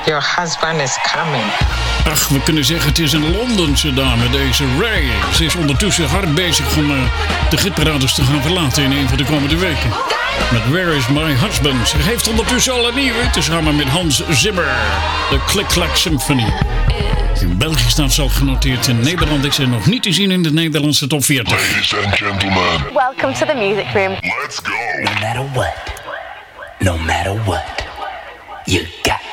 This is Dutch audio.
Your husband is coming. Ach, we kunnen zeggen het is een Londense dame, deze Ray. Ze is ondertussen hard bezig om de hitparades te gaan verlaten in een van de komende weken. Met Where is my husband? Ze heeft ondertussen al een nieuwe, tezamen met Hans Zimmer. De Click Clack Symphony. In België staat ze al genoteerd. In Nederland is ze nog niet te zien in de Nederlandse top 40. Ladies and gentlemen. Welcome to the music room. Let's go. No matter what, you